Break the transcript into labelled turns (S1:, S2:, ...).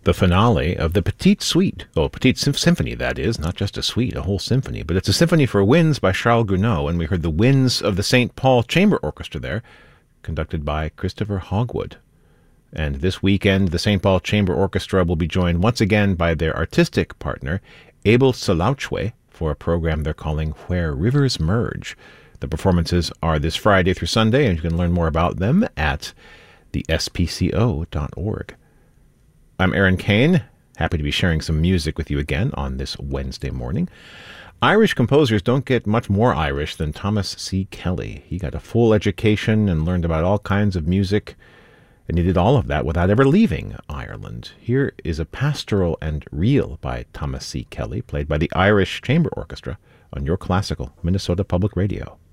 S1: the finale of the Petite Suite. Oh, Petite Symphony, that is, not just a suite, a whole symphony. But it's a symphony for winds by Charles Gounod, and we heard the winds of the St. Paul Chamber Orchestra there, conducted by Christopher Hogwood. And this weekend, the St. Paul Chamber Orchestra will be joined once again by their artistic partner, Abel Salauchwe, for a program they're calling Where Rivers Merge. The performances are this Friday through Sunday, and you can learn more about them at thespco.org. I'm Aaron Kane, happy to be sharing some music with you again on this Wednesday morning. Irish composers don't get much more Irish than Thomas C. Kelly. He got a full education and learned about all kinds of music, and he did all of that without ever leaving Ireland. Here is a pastoral and reel by Thomas C. Kelly, played by the Irish Chamber Orchestra on your classical Minnesota Public Radio.